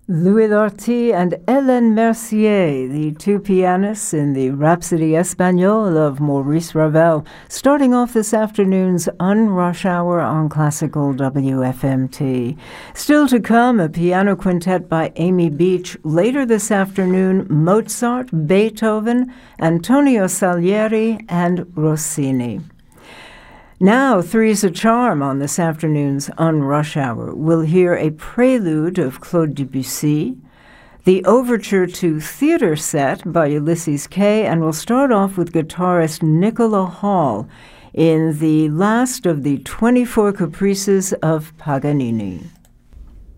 Louis Lortie and Hélène Mercier, the two pianists in the Rhapsody Espagnole of Maurice Ravel, starting off this afternoon's Unrush Hour on Classical WFMT. Still to come, a piano quintet by Amy Beach. Later this afternoon, Mozart, Beethoven, Antonio Salieri, and Rossini. Now, Three's a Charm on this afternoon's Unrush Hour. We'll hear a prelude of Claude Debussy, the overture to Theater Set by Ulysses Kay, and we'll start off with guitarist Nicola Hall in the last of the 24 Caprices of Paganini.